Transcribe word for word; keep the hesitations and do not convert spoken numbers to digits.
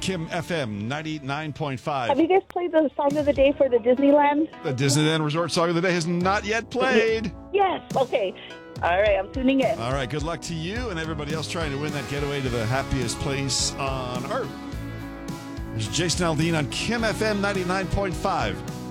Kim F M ninety-nine point five. Have you guys played the song of the day for the Disneyland? The Disneyland Resort Song of the Day has not yet played. Yes. Okay. All right. I'm tuning in. All right. Good luck to you and everybody else trying to win that getaway to the happiest place on earth. There's Jason Aldean on Kim F M ninety-nine point five.